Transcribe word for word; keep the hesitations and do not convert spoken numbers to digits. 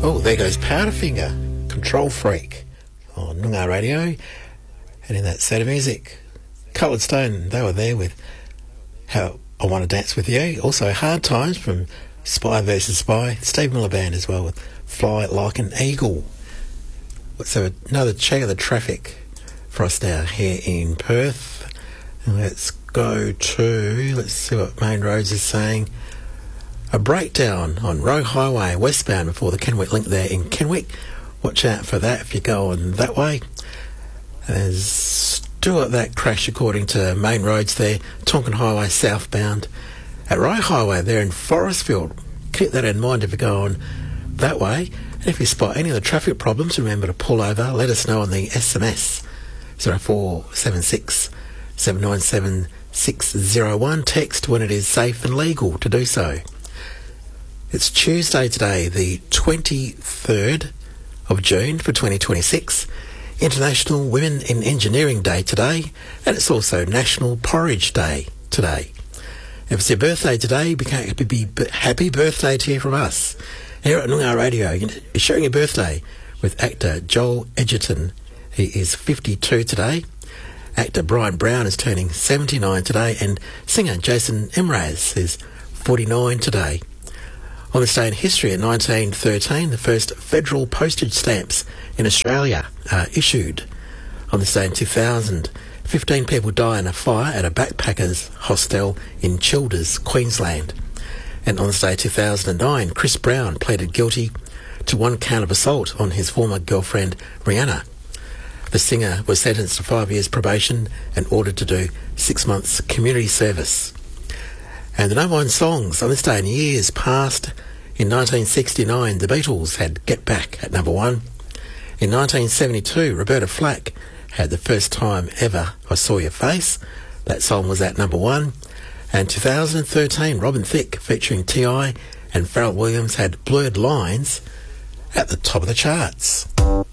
Oh, there goes Powderfinger, Control Freak, on Noongar Radio. And in that set of music, Coloured Stone, they were there with How I Want to Dance With You. Also Hard Times from Spy versus Spy. Steve Miller Band as well with Fly Like an Eagle. So another check of the traffic for us now here in Perth. And let's go to, let's see what Main Roads is saying. A breakdown on Roe Highway westbound before the Kenwick link there in Kenwick. Watch out for that if you're going that way. There's still at that crash according to Main Roads there. Tonkin Highway southbound. At Roe Highway there in Forestfield. Keep that in mind if you're going that way. And if you spot any of the traffic problems, remember to pull over. Let us know on the S M S zero four seven six seven nine seven six zero one. Text when it is safe and legal to do so. It's Tuesday today, the twenty-third of June for twenty twenty-six. International Women in Engineering Day today, and it's also National Porridge Day today. If it's your birthday today, happy, happy birthday to you from us. Here at Noongar Radio, you're sharing your birthday with actor Joel Edgerton. He is fifty-two today. Actor Brian Brown is turning seventy-nine today, and singer Jason Mraz is forty-nine today. On this day in history, in nineteen thirteen, the first federal postage stamps in Australia are issued. On this day in two thousand, fifteen people die in a fire at a backpackers hostel in Childers, Queensland. And on this day in two thousand nine, Chris Brown pleaded guilty to one count of assault on his former girlfriend, Rihanna. The singer was sentenced to five years probation and ordered to do six months community service. And the number one songs on this day in years past, in nineteen sixty-nine, the Beatles had Get Back at number one. In nineteen seventy-two, Roberta Flack had The First Time Ever I Saw Your Face. That song was at number one. And two thousand thirteen, Robin Thicke featuring T I and Pharrell Williams had Blurred Lines at the top of the charts.